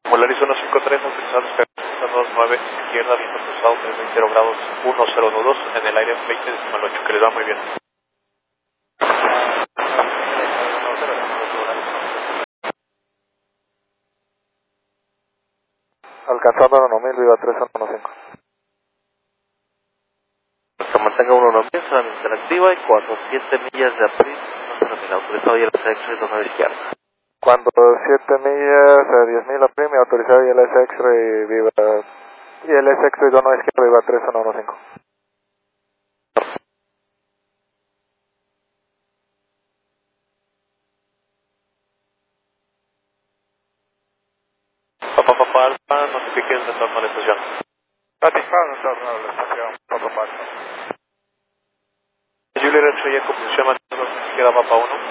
Polaris 153, autorizado despegar 29, izquierda, viento cruzado, 320 grados 1002 en el aire 20.8, que les va muy bien. Alcanzando 9000, viva 3115. Se mantenga 1.9, solamente interactiva y 47 millas de april, no se nomina, autorizado y el X-ray 2 izquierda. Cuando 7 millas a 10.000 a prima, autorizado y el X-ray viva, y el X-ray 2 izquierda viva 3115. Papá Alfa, notifique el retorno a la estación. Notificado retorno a la estación, Papá Alfa. Juliet X-ray, confusión, izquierda, Papa 1.